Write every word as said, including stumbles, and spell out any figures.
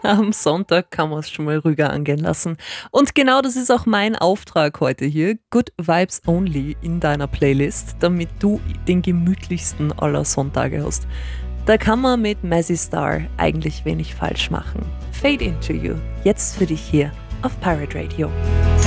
Am Sonntag kann man es schon mal ruhiger angehen lassen. Und genau das ist auch mein Auftrag heute hier. Good Vibes Only in deiner Playlist, damit du den gemütlichsten aller Sonntage hast. Da kann man mit Mazzy Star eigentlich wenig falsch machen. Fade into You, jetzt für dich hier auf Pirate Radio.